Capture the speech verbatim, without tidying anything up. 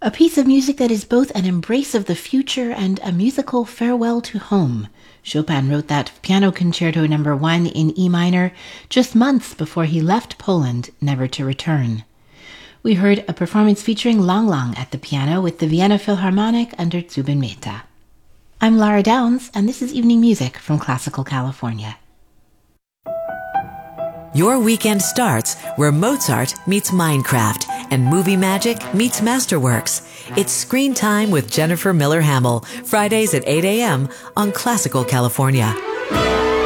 A piece of music that is both an embrace of the future and a musical farewell to home. Chopin wrote that Piano Concerto number one in E minor just months before he left Poland, never to return. We heard a performance featuring Lang Lang at the piano with the Vienna Philharmonic under Zubin Mehta. I'm Lara Downs, and this is Evening Music from Classical California. Your weekend starts where Mozart meets Minecraft and movie magic meets Masterworks. It's Screen Time with Jennifer Miller Hamill, Fridays at eight a.m. on Classical California.